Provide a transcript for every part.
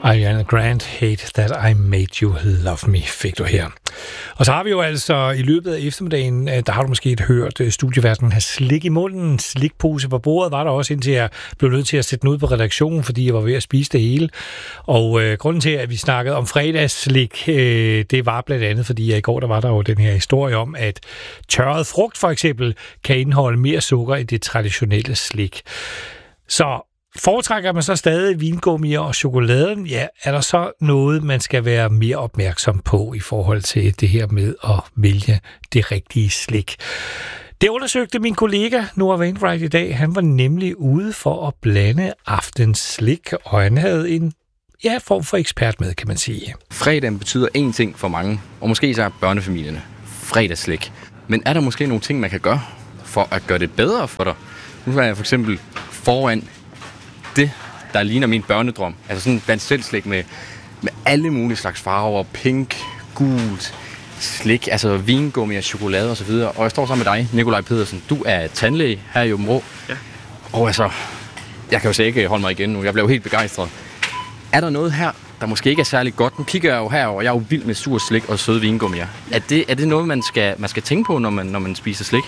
Ariana Grande, Hate That I Made You Love Me, fik du her. Og så har vi jo altså i løbet af eftermiddagen, der har du måske hørt studieværten have slik i munden, slikpose på bordet, var der også, indtil jeg blev nødt til at sætte den ud på redaktionen, fordi jeg var ved at spise det hele. Og grunden til, at vi snakkede om fredagsslik, det var blandt andet, fordi i går der var der jo den her historie om, at tørret frugt for eksempel kan indeholde mere sukker i det traditionelle slik. Så foretrækker man så stadig vingummier og chokoladen? Ja, er der så noget, man skal være mere opmærksom på i forhold til det her med at vælge det rigtige slik? Det undersøgte min kollega Noah Wainwright i dag. Han var nemlig ude for at blande aftens slik, og han havde en form for ekspert med, kan man sige. Fredagen betyder én ting for mange, og måske så børnefamilierne. Fredagsslik. Men er der måske nogle ting, man kan gøre for at gøre det bedre for dig? Nu er jeg for eksempel foran det, der ligner min børnedrøm. Altså sådan blandt selv slik med alle mulige slags farver. Pink, gult, slik, altså vingummi og chokolade og så videre. Og jeg står sammen med dig, Nikolaj Pedersen. Du er tandlæge her i Aabenraa. Ja. Og altså, jeg kan jo slet ikke holde mig igen nu. Jeg blev helt begejstret. Er der noget her, der måske ikke er særlig godt? Nu kigger jeg jo herover. Jeg er jo vild med sur slik og søde vingummier. Er det noget, man skal tænke på, når man spiser slik?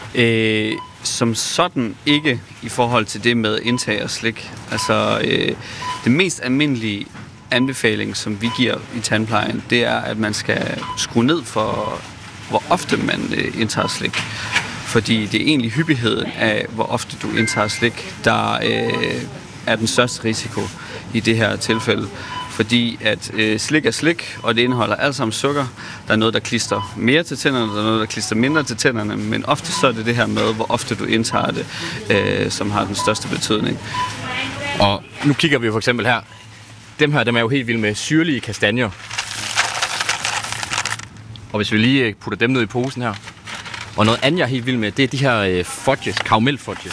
Som sådan ikke i forhold til det med indtag af slik. Altså, det mest almindelige anbefaling, som vi giver i tandplejen, det er, at man skal skrue ned for, hvor ofte man indtager slik. Fordi det er egentlig hyppigheden af, hvor ofte du indtager slik, der er den største risiko i det her tilfælde. Fordi at slik er slik, og det indeholder alt sammen sukker. Der er noget, der klister mere til tænderne, der er noget, der klister mindre til tænderne, men ofte så er det her med, hvor ofte du indtager det, som har den største betydning. Og nu kigger vi for eksempel her. Dem er jo helt vilde med syrlige kastanjer. Og hvis vi lige putter dem ned i posen her. Og noget andet, jeg er helt vild med, det er de her fudges, karamel-fudges.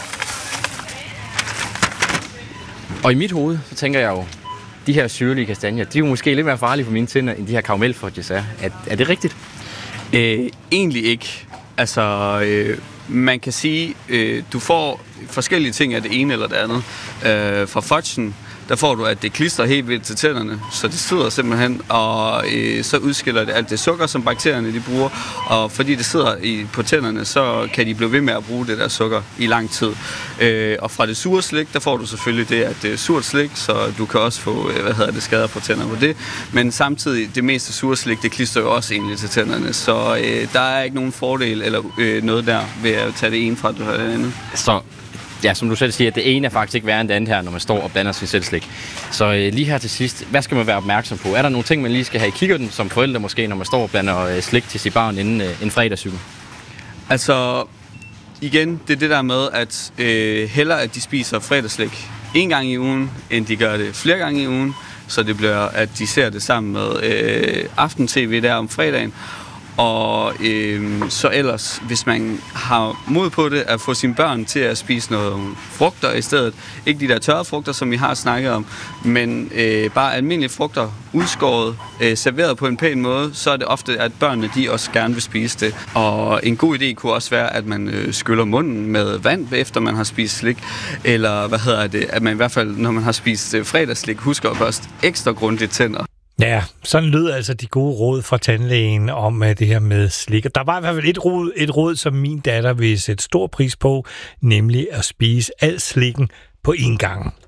Og i mit hoved, så tænker jeg jo, de her syrlige kastanjer, de er jo måske lidt mere farlige for mine tænder, end de her karamel-fudges er. Er det rigtigt? Egentlig ikke. Altså, man kan sige, du får forskellige ting af det ene eller det andet. Fra fudgen, der får du, at det klistrer helt vildt til tænderne, så det sidder simpelthen, og så udskiller det alt det sukker, som bakterierne de bruger, og fordi det sidder på tænderne, så kan de blive ved med at bruge det der sukker i lang tid. Og fra det sure slik, der får du selvfølgelig det, at det er surt slik, så du kan også få, skader på tænderne på det, men samtidig, det meste sure slik, det klistrer jo også egentlig til tænderne, så der er ikke nogen fordel eller noget der ved at tage det ene fra det andet. Så ja, som du selv siger, det ene er faktisk ikke værre end det andet her, når man står og blander sin selv slik. Så lige her til sidst, hvad skal man være opmærksom på? Er der nogle ting, man lige skal have i kikkerten som forældre måske, når man står og blander slik til sit barn inden en fredagscykel? Altså, igen, det er det der med, at hellere at de spiser fredagsslik en gang i ugen, end de gør det flere gange i ugen, så det bliver, at de ser det sammen med aften-tv der om fredagen. Og så ellers, hvis man har mod på det, at få sine børn til at spise nogle frugter i stedet. Ikke de der tørre frugter, som vi har snakket om, men bare almindelige frugter, udskåret, serveret på en pæn måde, så er det ofte, at børnene de også gerne vil spise det. Og en god idé kunne også være, at man skyller munden med vand, efter man har spist slik. Eller at man i hvert fald, når man har spist fredagsslik, husker at børste ekstra grundigt tænder. Ja, sådan lød altså de gode råd fra tandlægen om det her med slik. Der var i hvert fald et råd, som min datter vil sætte stor pris på, nemlig at spise al slikken på én gang.